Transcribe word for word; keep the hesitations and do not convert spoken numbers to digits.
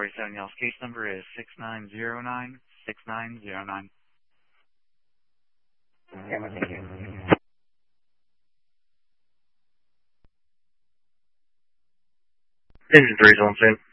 forty-seven Yells. Case number is six nine zero nine six nine zero nine. Engine three is on scene.